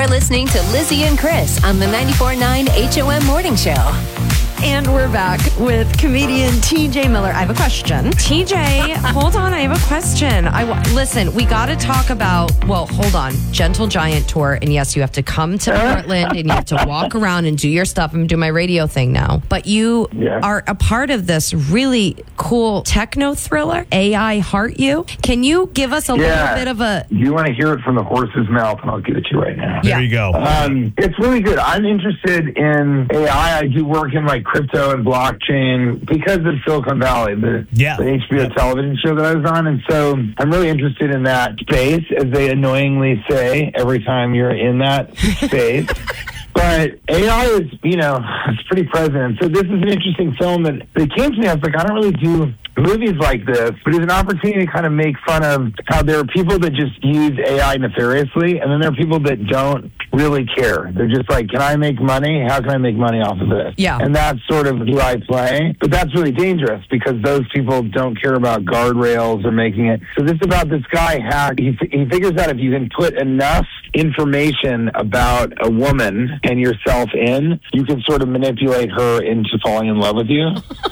You're listening to Lizzie and Chris on the 94.9 HOM Morning Show. And we're back with comedian TJ Miller. I have a question. TJ, hold on. I have a question. Listen, we got to talk about, hold on, Gentle Giant Tour. And yes, you have to come to Portland and you have to walk around and do your stuff. I'm doing my radio thing now. But you are a part of this really cool techno thriller, AI Heart You. Can you give us a little bit of a... You want to hear it from the horse's mouth, and I'll give it to you right now. There you go. It's really good. I'm interested in AI. I do work in crypto and blockchain because of Silicon Valley, the HBO television show that I was on. And so I'm really interested in that space, as they annoyingly say every time you're in that space. But AI is, it's pretty present. So this is an interesting film that came to me. I was like, I don't really do movies like this, but it's an opportunity to kind of make fun of how there are people that just use AI nefariously, and then there are people that don't really care. They're just like, can I make money? How can I make money off of this? Yeah. And that's sort of who I play. But that's really dangerous because those people don't care about guardrails or making it. So this is about this guy, Hack. He figures out if you can put enough information about a woman and yourself in, you can sort of manipulate her into falling in love with you.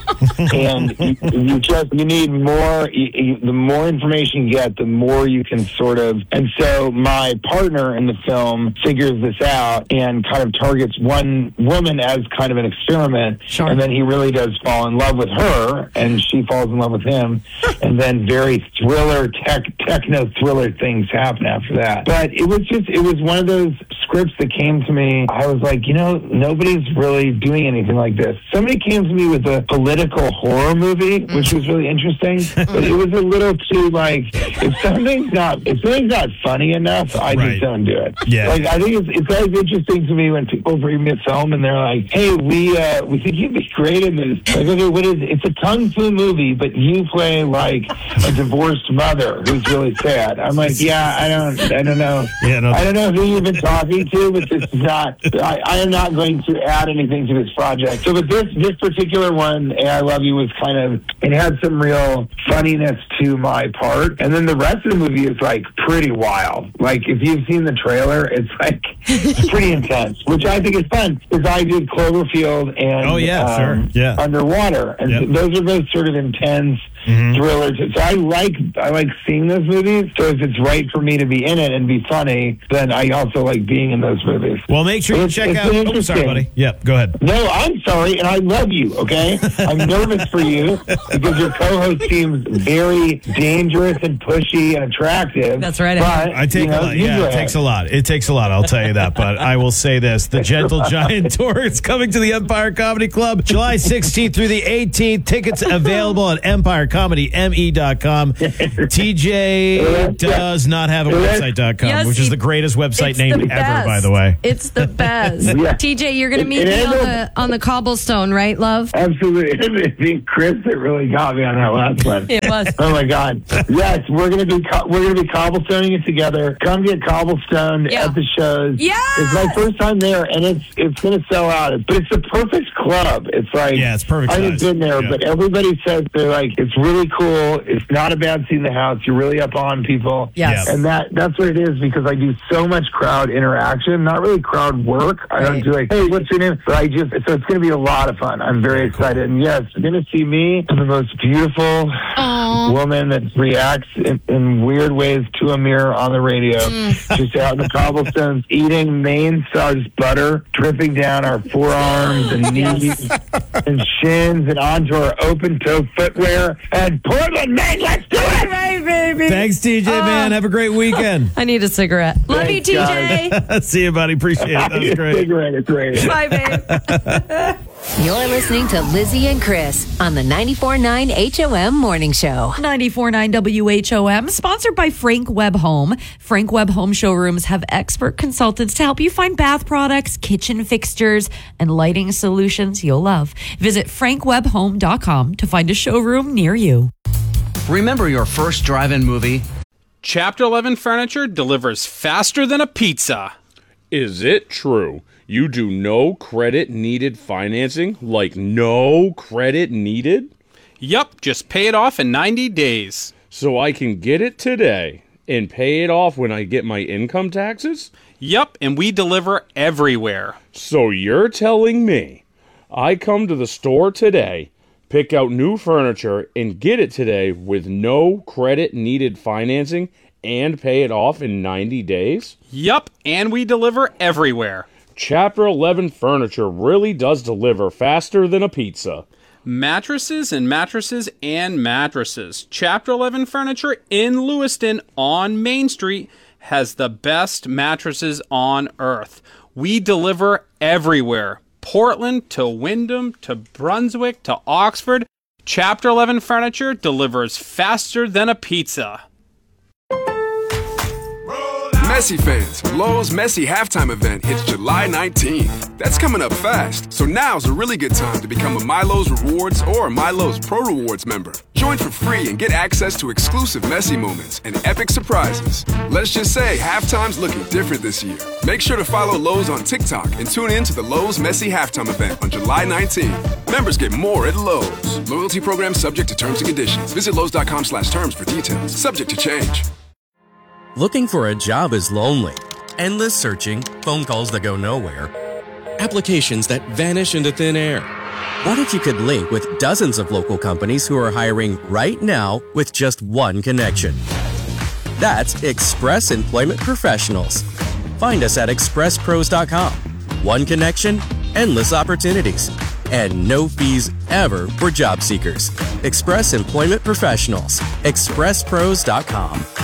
And you need more. The more information you get, the more you can sort of. And so my partner in the film figures this out and kind of targets one woman as kind of an experiment. Sure. And then he really does fall in love with her, and she falls in love with him. And then very techno thriller things happen after that. But it was one of those scripts that came to me. I was like, nobody's really doing anything like this. Somebody came to me with a political horror movie, which was really interesting, but it was a little too if something's not funny enough, I just don't do it. Yeah. I think it's always interesting to me when people bring me a film and they're like, hey, we think you'd be great in this. Like, okay, what is it? It's a kung fu movie, but you play a divorced mother who's really sad. I'm like, I don't know. Yeah, no. I don't know who you've been talking to, but this is not. I am not going to add anything to this project. So, but this particular one, I Love You, was it had some real funniness to my part, and then the rest of the movie is pretty wild. If you've seen the trailer, it's pretty intense, which I think is fun because I did Cloverfield and Underwater, and so those are both sort of intense thrillers. So I like seeing those movies. So if it's right for me to be in it and be funny, then I also like being in those movies. Well, make sure you check out. Oh, sorry, buddy. Yep, go ahead. No, I'm sorry, and I love you. Okay, I'm nervous for you because your co-host seems very dangerous and pushy and attractive. That's right. But, I take a lot. Yeah, it takes a lot. It takes a lot. I'll tell you that. But I will say this: the Gentle Giant Tour is coming to the Empire Comedy Club July 16th through the 18th. Tickets available at EmpireComedyME.com. TJ does not have a website.com, which is the greatest website name ever, by the way. It's the best. TJ, you're going to meet me on the cobblestone, right, love? Absolutely. It's Chris that really got me on that last one. It was. Oh my God. Yes, we're gonna be cobblestoning it together. Come get cobblestoned at the shows. Yeah. It's my first time there, and it's gonna sell out. But it's the perfect club. It's it's perfect. I haven't been there, but everybody says they're it's really cool. It's not a bad seat in the house. You're really up on people. Yes. And that's what it is because I do so much crowd interaction, not really crowd work. I don't do hey, what's your name? But so it's gonna be a lot of fun. I'm very excited. And yes, you're gonna see me, the most beautiful woman that reacts in weird ways to a mirror on the radio. Just out in the cobblestones, eating Maine sauce butter, dripping down our forearms and knees and shins and onto our open-toe footwear. And Portland, Maine, let's do it! Right, baby. Thanks, TJ, man. Have a great weekend. I need a cigarette. Love you, TJ. See you, buddy. Appreciate it. That was great. Cigarette, it's great. Bye, babe. You're listening to Lizzie and Chris on the 94.9 HOM Morning Show. 94.9 WHOM, sponsored by Frank Webb Home. Frank Webb Home showrooms have expert consultants to help you find bath products, kitchen fixtures, and lighting solutions you'll love. Visit frankwebbhome.com to find a showroom near you. Remember your first drive-in movie? Chapter 11 Furniture delivers faster than a pizza. Is it true? You do no credit needed financing? Like no credit needed? Yup, just pay it off in 90 days. So I can get it today and pay it off when I get my income taxes? Yup, and we deliver everywhere. So you're telling me I come to the store today, pick out new furniture, and get it today with no credit needed financing and pay it off in 90 days? Yup, and we deliver everywhere. Chapter 11 Furniture really does deliver faster than a pizza. Mattresses and mattresses and mattresses. Chapter 11 Furniture in Lewiston on Main Street has the best mattresses on earth. We deliver everywhere. Portland to Wyndham to Brunswick to Oxford. Chapter 11 Furniture delivers faster than a pizza. Messi fans, Lowe's Messi halftime event hits July 19th. That's coming up fast, so now's a really good time to become a MyLowe's Rewards or MyLowe's Pro Rewards member. Join for free and get access to exclusive Messi moments and epic surprises. Let's just say halftime's looking different this year. Make sure to follow Lowe's on TikTok and tune in to the Lowe's Messi halftime event on July 19th. Members get more at Lowe's. Loyalty program subject to terms and conditions. Visit Lowe's.com/terms for details. Subject to change. Looking for a job is lonely. Endless searching, phone calls that go nowhere, applications that vanish into thin air. What if you could link with dozens of local companies who are hiring right now with just one connection? That's Express Employment Professionals. Find us at expresspros.com. One connection, endless opportunities, and no fees ever for job seekers. Express Employment Professionals. expresspros.com.